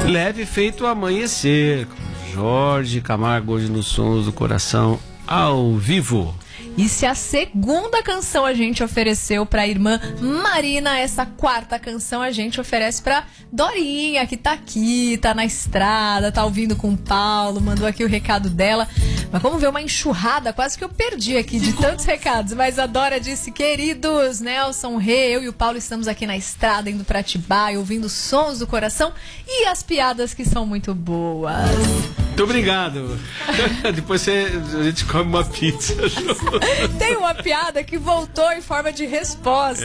Leve feito amanhecer, com Jorge Camargo, hoje nos Sons do Coração, ao vivo. E se a segunda canção a gente ofereceu pra irmã Marina, essa quarta canção a gente oferece pra Dorinha, que tá aqui, tá na estrada, tá ouvindo com o Paulo, mandou aqui o recado dela. Mas vamos ver uma enxurrada, quase que eu perdi aqui de tantos recados. Mas a Dora disse: queridos, Nelson, Rê, eu e o Paulo estamos aqui na estrada, indo pra Atibaia, ouvindo Sons do Coração e as piadas que são muito boas. Muito obrigado. Depois a gente come uma pizza. Tem uma piada que voltou em forma de resposta.